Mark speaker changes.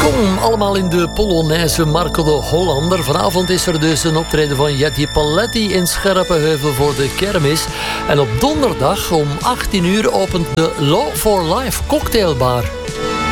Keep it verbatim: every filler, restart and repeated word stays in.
Speaker 1: Welkom allemaal in de Polonaise Marco de Hollander. Vanavond is er dus een optreden van Jetty Paletti in Scherpenheuvel voor de kermis. En op donderdag om achttien uur opent de Law for Life cocktailbar.